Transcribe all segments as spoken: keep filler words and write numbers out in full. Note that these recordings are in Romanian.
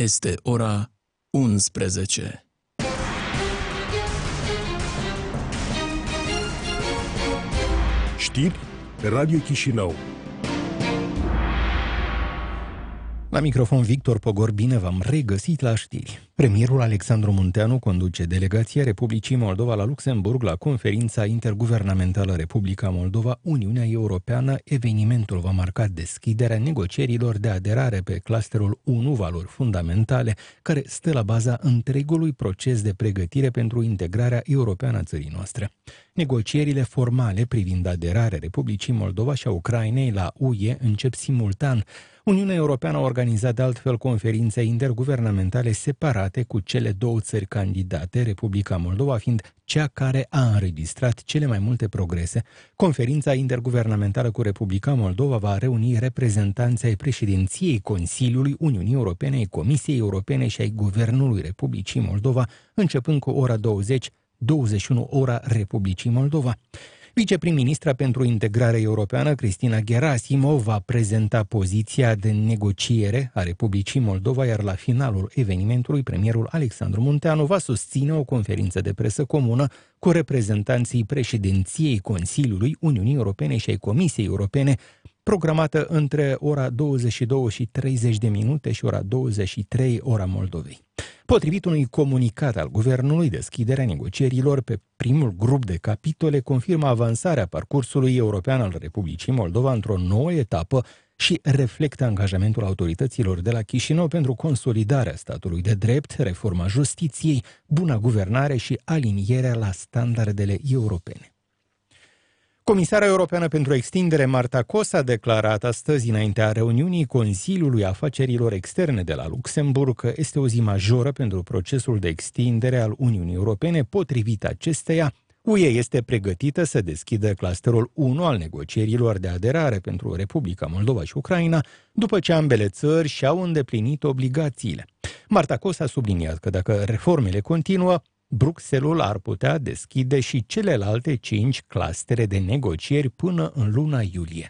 Este ora unsprezece. Știri pe Radio Chișinău. La microfon Victor Pogor, bine v-am regăsit la știri. Premierul Alexandru Munteanu conduce delegația Republicii Moldova la Luxemburg la conferința interguvernamentală Republica Moldova, Uniunea Europeană. Evenimentul va marca deschiderea negocierilor de aderare pe clusterul unu, valori fundamentale, care stă la baza întregului proces de pregătire pentru integrarea europeană a țării noastre. Negocierile formale privind aderarea Republicii Moldova și a Ucrainei la U E încep simultan. Uniunea Europeană a organizat de altfel conferințe interguvernamentale separate cu cele două țări candidate, Republica Moldova fiind cea care a înregistrat cele mai multe progrese. Conferința interguvernamentală cu Republica Moldova va reuni reprezentanții ai președinției Consiliului Uniunii Europene, ai Comisiei Europene și ai Guvernului Republicii Moldova, începând cu ora douăzeci, douăzeci și unu ora Republicii Moldova. Viceprim-ministra pentru integrare europeană, Cristina Gerasimov, va prezenta poziția de negociere a Republicii Moldova, iar la finalul evenimentului, premierul Alexandru Munteanu va susține o conferință de presă comună cu reprezentanții președinției Consiliului Uniunii Europene și ai Comisiei Europene, programată între ora douăzeci și două și treizeci de minute și ora douăzeci și trei ora Moldovei. Potrivit unui comunicat al guvernului, deschiderea negocierilor pe primul grup de capitole confirmă avansarea parcursului european al Republicii Moldova într-o nouă etapă și reflectă angajamentul autorităților de la Chișinău pentru consolidarea statului de drept, reforma justiției, buna guvernare și alinierea la standardele europene. Comisara Europeană pentru Extindere, Marta Kos, a declarat astăzi, înaintea reuniunii Consiliului Afacerilor Externe de la Luxemburg, că este o zi majoră pentru procesul de extindere al Uniunii Europene. Potrivit acesteia, U E este pregătită să deschidă clusterul unu al negocierilor de aderare pentru Republica Moldova și Ucraina, după ce ambele țări și-au îndeplinit obligațiile. Marta Kos a subliniat că dacă reformele continuă, Bruxelles ar putea deschide și celelalte cinci clustere de negocieri până în luna iulie.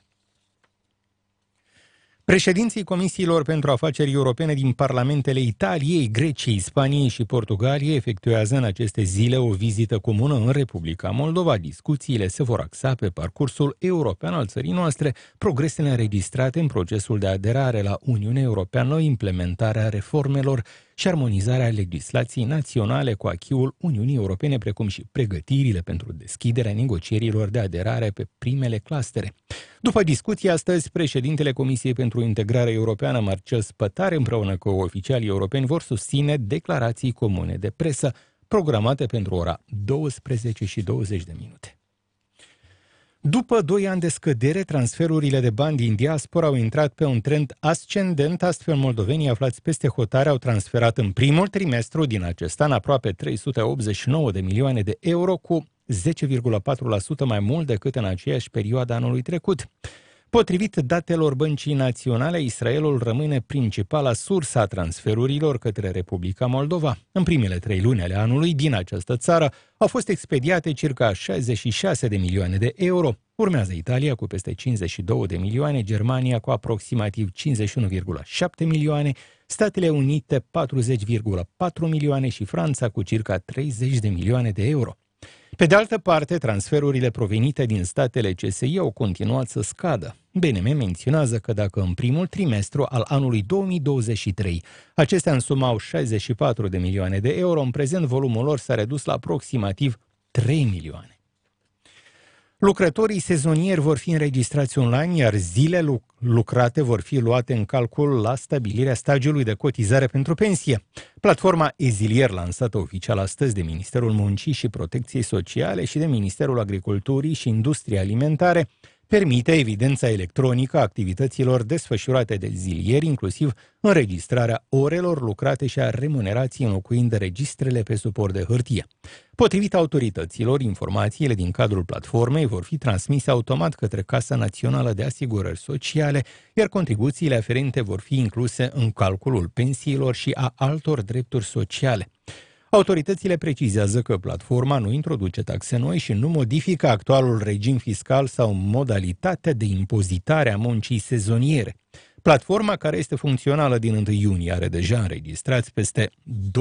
Președinții Comisiilor pentru Afaceri Europene din parlamentele Italiei, Greciei, Spaniei și Portugaliei efectuează în aceste zile o vizită comună în Republica Moldova. Discuțiile se vor axa pe parcursul european al țării noastre, progresele înregistrate în procesul de aderare la Uniunea Europeană, implementarea reformelor și armonizarea legislației naționale cu acquis-ul Uniunii Europene, precum și pregătirile pentru deschiderea negocierilor de aderare pe primele clustere. După discuție astăzi, președintele Comisiei pentru Integrare Europeană, Marcel Spătar, împreună cu oficialii europeni, vor susține declarații comune de presă programate pentru ora douăsprezece și douăzeci de minute. După doi ani de scădere, transferurile de bani din diaspora au intrat pe un trend ascendent, astfel moldovenii aflați peste hotare au transferat în primul trimestru din acest an aproape trei sute optzeci și nouă de milioane de euro, cu zece virgulă patru la sută mai mult decât în aceeași perioadă anului trecut. Potrivit datelor Băncii Naționale, Israelul rămâne principala sursă a transferurilor către Republica Moldova. În primele trei luni ale anului, din această țară au fost expediate circa șaizeci și șase de milioane de euro. Urmează Italia cu peste cincizeci și două de milioane, Germania cu aproximativ cincizeci și unu virgulă șapte milioane, Statele Unite patruzeci virgulă patru milioane și Franța cu circa treizeci de milioane de euro. Pe de altă parte, transferurile provenite din statele C S I au continuat să scadă. B N M menționează că dacă în primul trimestru al anului două mii douăzeci și trei acestea însumau șaizeci și patru de milioane de euro, în prezent volumul lor s-a redus la aproximativ trei milioane. Lucrătorii sezonieri vor fi înregistrați online, iar zile lucrate vor fi luate în calcul la stabilirea stagiului de cotizare pentru pensie. Platforma Ezilier, lansată oficial astăzi de Ministerul Muncii și Protecției Sociale și de Ministerul Agriculturii și Industriei Alimentare, permite evidența electronică a activităților desfășurate de zilieri, inclusiv înregistrarea orelor lucrate și a remunerației, înlocuind registrele pe suport de hârtie. Potrivit autorităților, informațiile din cadrul platformei vor fi transmise automat către Casa Națională de Asigurări Sociale, iar contribuțiile aferente vor fi incluse în calculul pensiilor și a altor drepturi sociale. Autoritățile precizează că platforma nu introduce taxe noi și nu modifică actualul regim fiscal sau modalitatea de impozitare a muncii sezoniere. Platforma, care este funcțională din întâi iunie, are deja înregistrați peste